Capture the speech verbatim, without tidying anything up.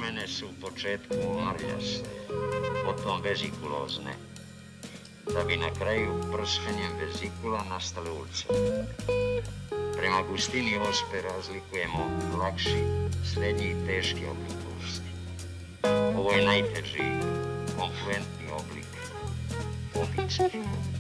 strane su u početku marljaste, potom vezikulozne, da bi na kraju prskanjem vezikula nastale ulcere. Prema gustini ospe razlikujemo lakši, srednji i teški oblik bolesti. Ovo je najteži, konfluentni oblik, obični.